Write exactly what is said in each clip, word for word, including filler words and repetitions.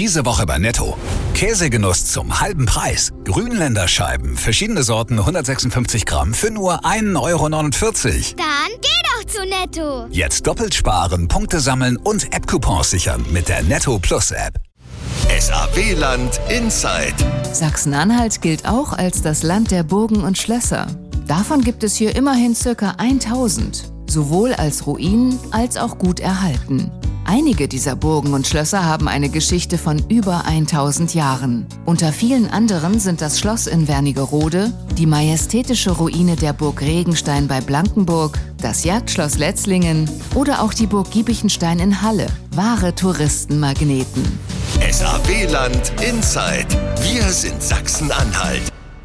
Diese Woche bei Netto. Käsegenuss zum halben Preis. Grünländer Scheiben, verschiedene Sorten, hundertsechsundfünfzig Gramm für nur ein Euro neunundvierzig. Dann geh doch zu Netto. Jetzt doppelt sparen, Punkte sammeln und App-Coupons sichern mit der Netto Plus App. S A W-Land Inside. Sachsen-Anhalt gilt auch als das Land der Burgen und Schlösser. Davon gibt es hier immerhin ca. tausend, sowohl als Ruinen als auch gut erhalten. Einige dieser Burgen und Schlösser haben eine Geschichte von über tausend Jahren. Unter vielen anderen sind das Schloss in Wernigerode, die majestätische Ruine der Burg Regenstein bei Blankenburg, das Jagdschloss Letzlingen oder auch die Burg Giebichenstein in Halle. Wahre Touristenmagneten. S A W-Land Inside. Wir sind Sachsen-Anhalt.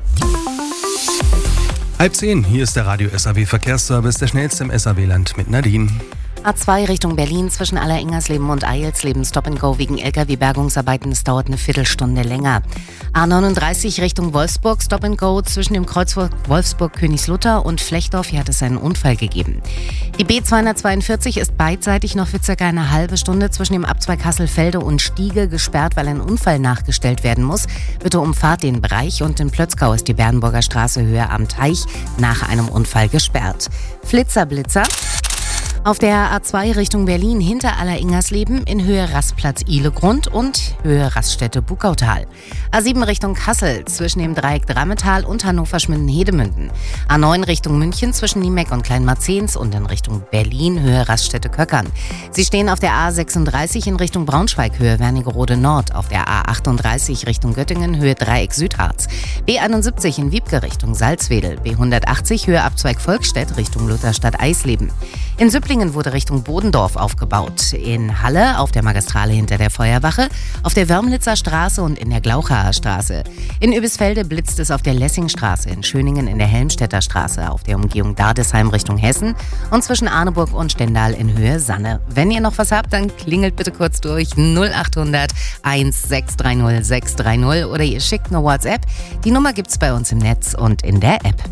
Halb zehn, hier ist der Radio S A W Verkehrsservice, der schnellste im S A W-Land mit Nadine. A zwei Richtung Berlin zwischen Alleringgersleben und Eilsleben Stop and Go wegen L K W-Bergungsarbeiten. Es dauert eine Viertelstunde länger. A neununddreißig Richtung Wolfsburg Stop and Go zwischen dem Kreuzweg Wolfsburg-Königslutter und Flechdorf. Hier hat es einen Unfall gegeben. Die B zweihundertzweiundvierzig ist beidseitig noch für circa eine halbe Stunde zwischen dem Abzweig Hasselfelde und Stiege gesperrt, weil ein Unfall nachgestellt werden muss. Bitte umfahrt den Bereich und in Plötzkau ist die Bernburger Straße Höhe am Teich nach einem Unfall gesperrt. Flitzer, Blitzer. Auf der A zwei Richtung Berlin hinter Alleringgersleben in Höhe Rastplatz Ihlegrund und Höhe Raststätte Bukautal. A sieben Richtung Kassel zwischen dem Dreieck Drammetal und Hannover-Schmünden-Hedemünden. A neun Richtung München zwischen Niemeck und Kleinmarzens und in Richtung Berlin Höhe Raststätte Köckern. Sie stehen auf der A sechsunddreißig in Richtung Braunschweig Höhe Wernigerode Nord, auf der A achtunddreißig Richtung Göttingen Höhe Dreieck Südharz. B einundsiebzig in Wiebke Richtung Salzwedel, B hundertachtzig Höhe Abzweig Volkstedt Richtung Lutherstadt Eisleben. In Süpplingen wurde Richtung Bodendorf aufgebaut. In Halle auf der Magistrale hinter der Feuerwache, auf der Wörmlitzer Straße und in der Glauchaer Straße. In Übisfelde blitzt es auf der Lessingstraße, in Schöningen in der Helmstedter Straße, auf der Umgehung Dardesheim Richtung Hessen und zwischen Arneburg und Stendal in Höhe Sanne. Wenn ihr noch was habt, dann klingelt bitte kurz durch null achthundert sechs drei null sechs drei null oder ihr schickt eine WhatsApp. Die Nummer gibt's bei uns im Netz und in der App.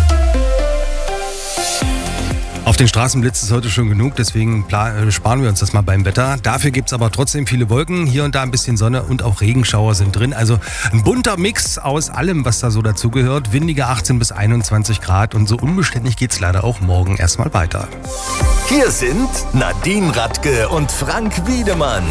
Auf den Straßen blitzt es heute schon genug, deswegen sparen wir uns das mal beim Wetter. Dafür gibt es aber trotzdem viele Wolken, hier und da ein bisschen Sonne und auch Regenschauer sind drin. Also ein bunter Mix aus allem, was da so dazugehört. Windige achtzehn bis einundzwanzig Grad und so unbeständig geht es leider auch morgen erstmal weiter. Hier sind Nadine Radke und Frank Wiedemann.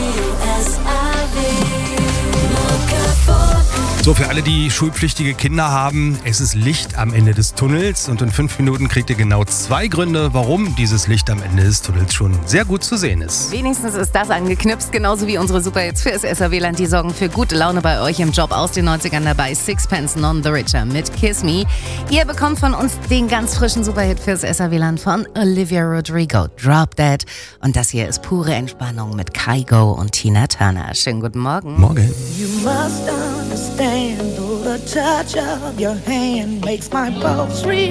So, für alle, die schulpflichtige Kinder haben, es ist Licht am Ende des Tunnels und in fünf Minuten kriegt ihr genau zwei Gründe, warum dieses Licht am Ende des Tunnels schon sehr gut zu sehen ist. Wenigstens ist das angeknipst, genauso wie unsere Superhits fürs S A W-Land. Die sorgen für gute Laune bei euch im Job aus den neunzigern dabei. Sixpence None the Richer mit Kiss Me. Ihr bekommt von uns den ganz frischen Superhit fürs S A W-Land von Olivia Rodrigo, Drop Dead. Und das hier ist pure Entspannung mit Kygo und Tina Turner. Schönen guten Morgen. Morgen. You must understand, though the touch of your hand makes my pulse real.